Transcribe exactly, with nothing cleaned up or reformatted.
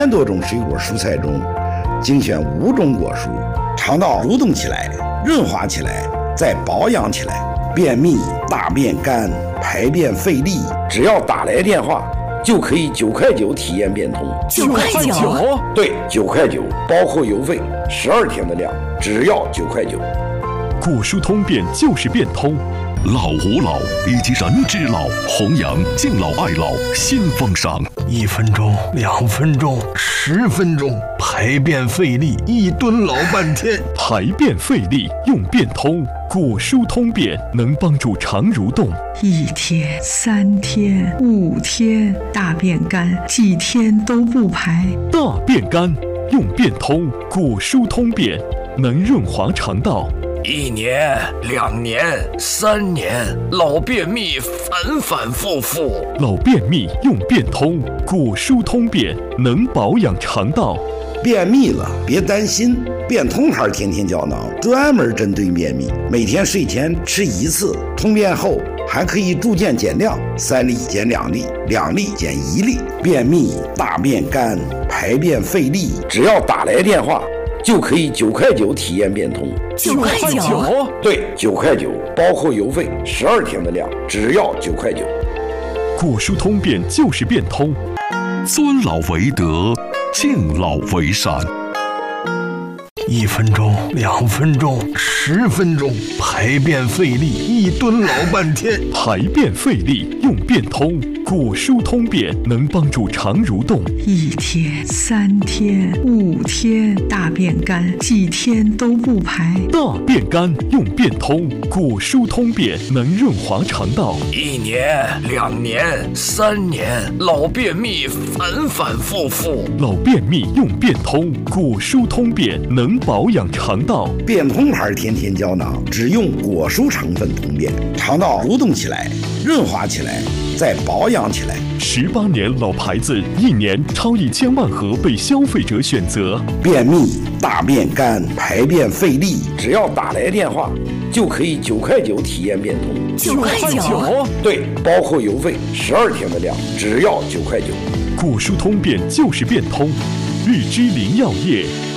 千多种水果蔬菜中，精选五种果蔬，肠道蠕动起来，润滑起来，再保养起来。便秘、大便干、排便费力，只要打来电话，就可以九块九体验变通。 九块九？ 对，九块九，包括邮费，十二天的量，只要九块九。 果蔬通便就是变通。 老吾老以及人之老，弘扬敬老爱老新风尚。 一分钟、两分钟、十分钟，排便费力，一蹲老半天。 排便费力用变通，果蔬通便能帮助肠蠕动。 一天、三天、五天，大便干，几天都不排。 大便干用变通，果蔬通便能润滑肠道。 一年、两年、三年，老便秘反反复复。 老便秘用变通，果蔬通便能保养肠道。 便秘了别担心，变通牌天天胶囊专门针对便秘，每天睡前吃一次，通便后还可以逐渐减量，三粒减两粒，两粒减一粒。便秘、大便干、排便费力，只要打来电话，就可以九块九体验变通。 九块九？ 对，九块九，包括邮费，十二天的量，只要九块九。 果蔬通便就是变通。 尊老为德，敬老为善。 一分钟、两分钟、十分钟，排便费力，一蹲老半天。 排便费力用变通，果蔬通便能帮助肠蠕动。 一天、三天、五天，大便干，几天都不排。 大便干用变通，果蔬通便能润滑肠道。 一年、两年、三年，老便秘反反复复。 老便秘用变通，果蔬通便能保养肠道。 变通牌天天胶囊只用果蔬成分通便，肠道蠕动起来，润滑起来，再保养起来。 十八年老牌子，一年超一千万盒被消费者选择。 便秘、大便干、排便费力，只要打来电话，就可以九块九体验变通。 九块九？ 对，包括邮费，十二天的量，只要九块九。 果蔬通便就是变通。日之林药业